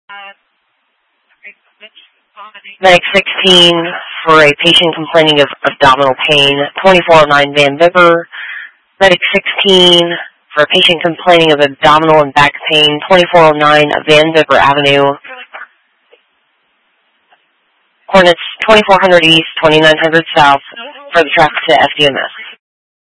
Medic 16 for a patient complaining of abdominal pain, 2409 Van Vipper. Medic 16 for a patient complaining of abdominal and back pain, 2409 Van Vipper Avenue. Coordinates 2400 East, 2900 South for the traffic to FDMS.